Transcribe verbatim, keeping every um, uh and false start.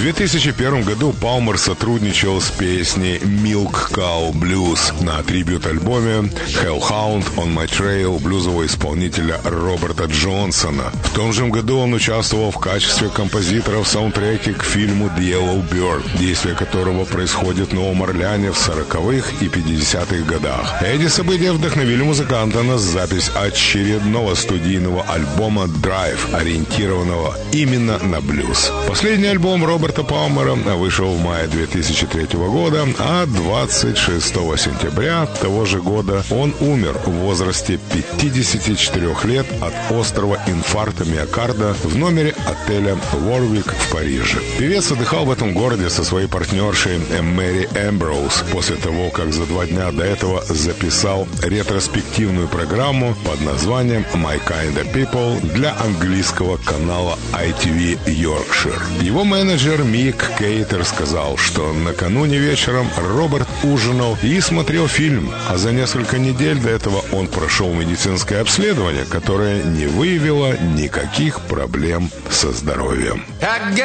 две тысячи первом году Палмер сотрудничал с песней Milk Cow Blues на трибьют-альбоме Hellhound on My Trail блюзового исполнителя Роберта Джонсона. В том же году он участвовал в качестве композитора в саундтреке к фильму The Yellow Bird, действие которого происходит в Новом Орлеане в сороковых и пятидесятых годах. Эти события вдохновили музыканта на запись очередного студийного альбома Drive, ориентированного именно на блюз. Последний альбом Роберта Палмера вышел в мае две тысячи третьего года, а двадцать шестого сентября того же года он умер в возрасте пятидесяти четырёх лет от острого инфаркта миокарда в номере отеля Warwick в Париже. Певец отдыхал в этом городе со своей партнершей Мэри Эмброуз после того, как за два дня до этого записал ретроспективную программу под названием My Kind of People для английского канала ай ти ви Yorkshire. Его менеджер Мик Кейтер сказал, что накануне вечером Роберт ужинал и смотрел фильм, а за несколько недель до этого он прошел медицинское обследование, которое не выявило никаких проблем со здоровьем.